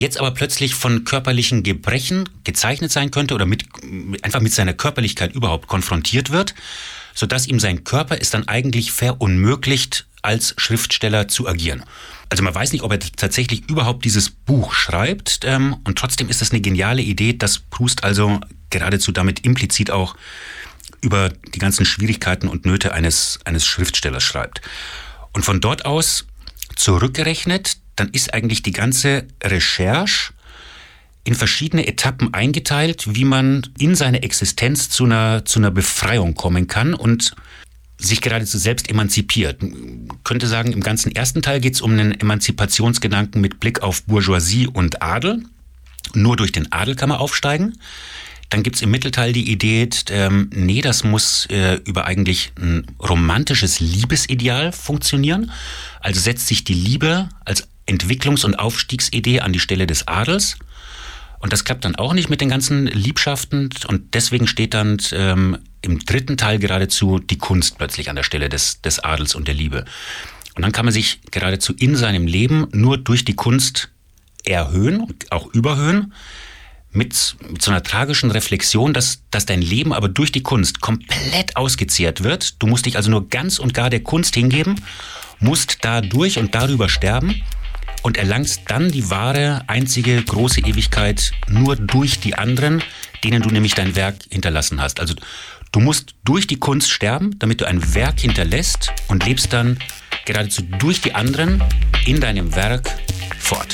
jetzt aber plötzlich von körperlichen Gebrechen gezeichnet sein könnte oder einfach mit seiner Körperlichkeit überhaupt konfrontiert wird, sodass ihm sein Körper es dann eigentlich verunmöglicht, als Schriftsteller zu agieren. Also man weiß nicht, ob er tatsächlich überhaupt dieses Buch schreibt, und trotzdem ist es eine geniale Idee, dass Proust also geradezu damit implizit auch über die ganzen Schwierigkeiten und Nöte eines Schriftstellers schreibt. Und von dort aus zurückgerechnet, dann ist eigentlich die ganze Recherche in verschiedene Etappen eingeteilt, wie man in seine Existenz zu einer Befreiung kommen kann und sich geradezu selbst emanzipiert. Man könnte sagen, im ganzen ersten Teil geht es um einen Emanzipationsgedanken mit Blick auf Bourgeoisie und Adel. Nur durch den Adel kann man aufsteigen. Dann gibt es im Mittelteil die Idee, das muss über eigentlich ein romantisches Liebesideal funktionieren. Also setzt sich die Liebe als Entwicklungs- und Aufstiegsidee an die Stelle des Adels. Und das klappt dann auch nicht mit den ganzen Liebschaften. Und deswegen steht dann im dritten Teil geradezu die Kunst plötzlich an der Stelle des Adels und der Liebe. Und dann kann man sich geradezu in seinem Leben nur durch die Kunst erhöhen, auch überhöhen, mit so einer tragischen Reflexion, dass dein Leben aber durch die Kunst komplett ausgezehrt wird. Du musst dich also nur ganz und gar der Kunst hingeben, musst dadurch und darüber sterben und erlangst dann die wahre, einzige, große Ewigkeit nur durch die anderen, denen du nämlich dein Werk hinterlassen hast. Also du musst durch die Kunst sterben, damit du ein Werk hinterlässt und lebst dann geradezu durch die anderen in deinem Werk fort.